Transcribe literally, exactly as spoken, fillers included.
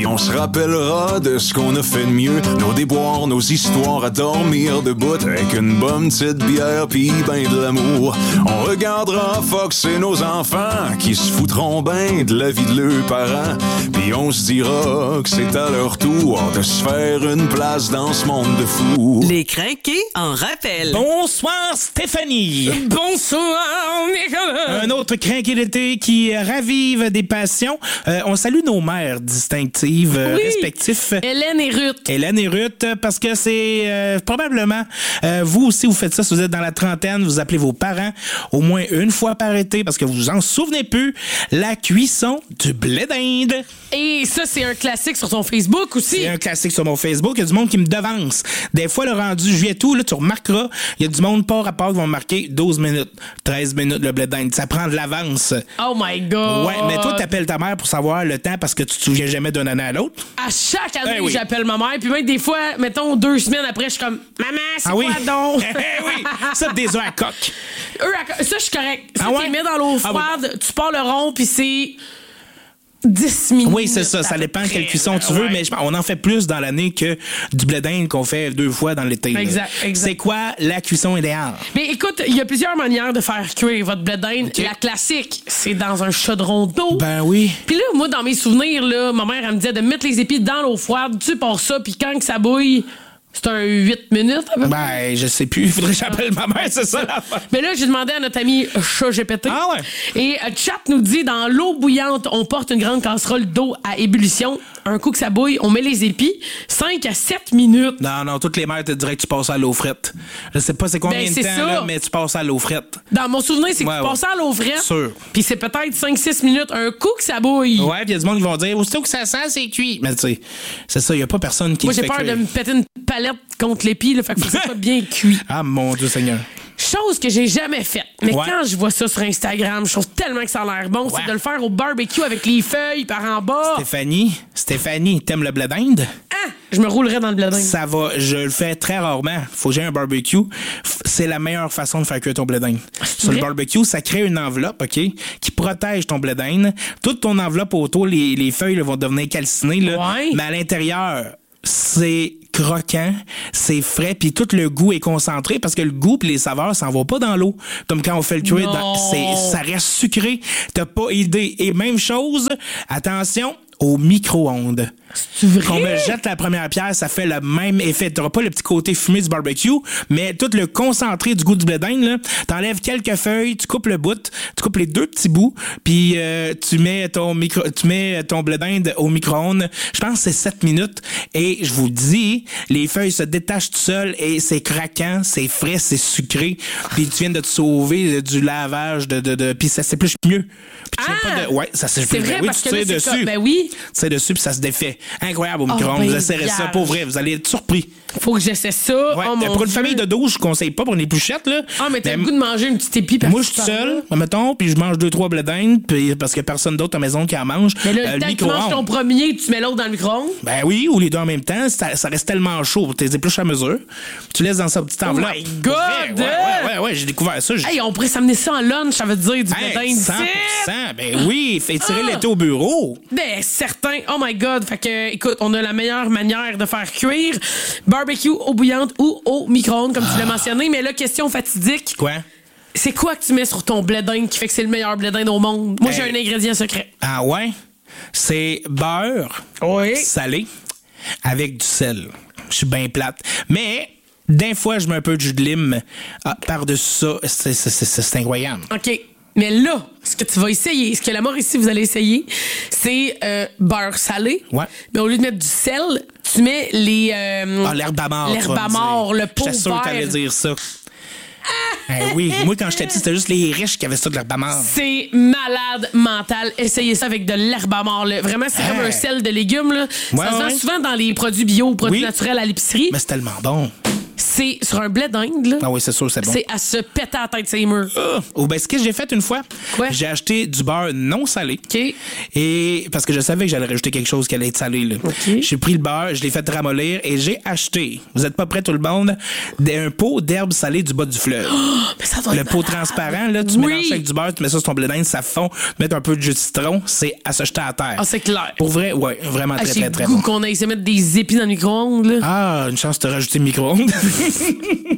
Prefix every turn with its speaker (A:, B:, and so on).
A: on se rappellera de ce qu'on a fait de mieux. Nos déboires, nos histoires à dormir debout avec une bonne petite bière pis ben de l'amour. On regardera Fox et nos enfants qui se foutront ben de la vie de leurs parents. Pis on se dira que c'est à leur tour de se faire une place dans ce monde de fous.
B: Les crinqués en rappel.
C: Bonsoir Stéphanie.
B: Bonsoir Nicolas.
C: Un autre crinqué d'été qui ravive des passions. Euh, on salue nos mères distinctives euh,
B: Oui.
C: respectifs.
B: Hélène et Ruth.
C: Hélène et Ruth, parce que c'est euh, probablement, euh, vous aussi vous faites ça, si vous êtes dans la trentaine, vous appelez vos parents au moins une fois par été, parce que vous vous en souvenez plus, la cuisson du blé d'Inde.
B: Et ça, c'est un classique sur ton Facebook aussi.
C: C'est un classique sur mon Facebook. Il y a du monde qui me devance. Des fois, le rendu juillet-août, là, tu remarqueras, il y a du monde pas rapport qui vont marquer douze minutes, treize minutes le blé d'Inde. Ça prend de l'avance.
B: Oh my God.
C: Ouais, mais toi, t'appelles ta mère pour savoir le temps parce que tu te souviens jamais d'une année à l'autre.
B: À chaque année,
C: Eh oui.
B: j'appelle ma mère. Puis même des fois, mettons, deux semaines après, je suis comme, maman, c'est
C: Ah
B: quoi
C: oui?
B: donc?
C: Eh oui, ça, des œufs à coque.
B: Eux, à- ça, je suis correct. Ça,
C: Ah ouais?
B: tu les mets dans l'eau
C: Ah
B: froide, tu pars le rond, puis c'est dix minutes.
C: Oui, c'est ça. Ça dépend quelle cuisson tu veux,
B: Ouais.
C: mais je- on en fait plus dans l'année que du blé d'Inde qu'on fait deux fois dans l'été. là.
B: Exact, exact.
C: C'est quoi la cuisson idéale?
B: Mais écoute, il y a plusieurs manières de faire cuire votre blé d'Inde.
C: Ok.
B: La classique, c'est dans un chaudron d'eau.
C: Ben oui.
B: Puis là, moi, dans mes souvenirs, là, ma mère, elle me disait de mettre les épis dans l'eau froide, tu pars ça, puis quand que ça bouille, c'est un huit minutes à peu près.
C: Ben, je sais plus. Il faudrait que j'appelle ma mère, c'est ça l'affaire.
B: Mais là, j'ai demandé à notre ami Chat G P T.
C: Ah ouais?
B: Et euh, Chat nous dit, dans l'eau bouillante, on porte une grande casserole d'eau à ébullition. Un coup que ça bouille, on met les épis. cinq à sept minutes.
C: Non, non, toutes les mères te diraient que tu passes à l'eau frette. Je sais pas c'est combien
B: Ben,
C: de
B: c'est
C: temps,
B: ça.
C: là, mais tu passes à l'eau frette.
B: Dans mon souvenir, c'est que
C: Ouais,
B: tu
C: ouais.
B: passes ça à l'eau frette.
C: Sûr.
B: Puis c'est peut-être cinq six minutes. Un coup que ça bouille.
C: Ouais, puis il y a du monde qui vont dire, aussitôt que ça sent, c'est cuit. Mais tu sais, c'est ça, il y a pas personne qui
B: Moi,
C: le
B: j'ai
C: fait
B: peur
C: cuire.
B: de me péter une palette contre l'épi, là, fait que faut que ça soit bien cuit.
C: Ah, mon Dieu Seigneur.
B: Chose que j'ai jamais faite. Mais
C: Ouais.
B: quand je vois ça sur Instagram, je trouve tellement que ça a l'air bon,
C: Ouais.
B: c'est de le faire au barbecue avec les feuilles par en bas.
C: Stéphanie, Stéphanie, t'aimes le blé d'Inde?
B: Ah, je me roulerais dans le blé d'Inde.
C: Ça va, je le fais très rarement. Faut que j'ai un barbecue. F- C'est la meilleure façon de faire cuire ton blé d'Inde. Sur le
B: vrai?
C: barbecue, ça crée une enveloppe, OK, qui protège ton blé d'Inde. Toute ton enveloppe autour, les, les feuilles là, vont devenir calcinées, là.
B: Ouais.
C: Mais à l'intérieur, c'est croquant, c'est frais, puis tout le goût est concentré parce que le goût puis les saveurs s'en vont pas dans l'eau. Comme quand on fait le cuire,
B: Non.
C: dans- c'est, ça reste sucré. T'as pas idée. Et même chose, attention, au micro-ondes.
B: C'est vrai?
C: Qu'on me jette la première pierre, ça fait le même effet. T'auras pas le petit côté fumé du barbecue, mais tout le concentré du goût du blé d'Inde, là, t'enlèves quelques feuilles, tu coupes le bout, tu coupes les deux petits bouts, puis euh, tu mets ton micro, tu mets ton blé d'Inde au micro-ondes. Je pense que c'est sept minutes. Et je vous dis, les feuilles se détachent tout seul et c'est craquant, c'est frais, c'est sucré. Puis tu viens de te sauver du lavage, de, de, de puis ça s'épluche mieux. Puis tu viens
B: Ah!
C: pas de, ouais, ça s'épluche.
B: C'est vrai,
C: Ben oui,
B: parce
C: tu
B: que là,
C: tires
B: c'est
C: dessus.
B: comme- ben oui.
C: Tu sais dessus puis ça se défait. Incroyable au
B: Oh,
C: micro-ondes.
B: ben,
C: vous essayerez ça
B: gage.
C: pour vrai. Vous allez être surpris.
B: Faut que j'essaie ça.
C: Ouais.
B: Oh, mon
C: pour une
B: Dieu.
C: famille de douze, je conseille pas pour une épluchette, là.
B: Ah, mais t'as
C: Mais
B: le goût de manger une petite épi.
C: moi, je suis seul, mettons, puis je mange deux, trois blés d'Inde, puis parce qu'il y a personne d'autre à la maison qui en mange.
B: Mais là,
C: Euh,
B: le temps que tu manges ton premier, tu mets l'autre dans le micro-ondes.
C: Ben oui, ou les deux en même temps, ça, ça reste tellement chaud. Tu les épluches à mesure. Tu laisses dans sa petite enveloppe.
B: my
C: Pour
B: God!
C: vrai, Ouais, ouais, ouais, ouais, j'ai découvert ça. J'ai-
B: Hey, on pourrait s'amener ça en lunch, ça veut dire du blé
C: Hey,
B: d'Inde.
C: cent pour cent. Ben oui, fait tirer
B: Ah!
C: l'été au bureau.
B: Ben, certain. Oh my God. Fait que, écoute, on a la meilleure manière de faire cuire. Barbecue eau bouillante ou au micro-ondes, comme tu l'as mentionné. Mais là, question fatidique.
C: Quoi?
B: C'est quoi que tu mets sur ton blé d'Inde qui fait que c'est le meilleur blé d'Inde au monde? Moi,
C: Hey.
B: j'ai un ingrédient secret.
C: Ah ouais? C'est beurre
B: Oui.
C: salé avec du sel. Je suis bien plate. Mais d'un fois, je mets un peu de jus de lime ah, par-dessus ça. C'est, c'est, c'est, c'est incroyable.
B: OK. Mais là, ce que tu vas essayer, ce que la mort ici, vous allez essayer, c'est euh, beurre salé.
C: Ouais.
B: Mais au lieu de mettre du sel, tu mets les... euh,
C: Ah, l'herbe à mort.
B: L'herbe
C: tu vas
B: à
C: me dire.
B: mort, le pot
C: J'étais sûr que t'allais
B: vert.
C: dire ça. Eh oui, moi, quand j'étais petit, c'était juste les riches qui avaient ça de l'herbe à mort.
B: C'est malade mental. Essayez ça avec de l'herbe à mort. Là. Vraiment, c'est
C: Hey.
B: comme un sel de légumes. Là.
C: Ouais,
B: ça se vend
C: ouais.
B: souvent dans les produits bio, produits
C: Oui.
B: naturels à l'épicerie.
C: Mais c'est tellement bon.
B: C'est sur un blé d'Inde, là.
C: Ah oui, c'est sûr, c'est bon.
B: C'est à se péter à la tête, ces murs.
C: Ah! Oh, ben, ce que j'ai fait une fois,
B: Quoi?
C: j'ai acheté du beurre non salé.
B: OK.
C: Et parce que je savais que j'allais rajouter quelque chose qui allait être salé, là.
B: OK.
C: J'ai pris le beurre, je l'ai fait ramollir et j'ai acheté, vous êtes pas prêts tout le monde, un pot d'herbes salées du bas du fleuve.
B: Oh, mais ça doit
C: Le
B: être
C: pot
B: malade.
C: transparent, là, tu
B: Oui.
C: mélanges ça avec du beurre, tu mets ça sur ton blé d'Inde, ça fond, tu mets un peu de jus de citron, c'est à se jeter à terre.
B: Ah, c'est clair.
C: Pour vrai, ouais, vraiment
B: Ah,
C: très,
B: j'ai
C: très,
B: le
C: très
B: goût
C: bon.
B: qu'on aille se mettre des épis dans le micro-ondes, là.
C: Ah, une chance de te rajouter le micro-ondes.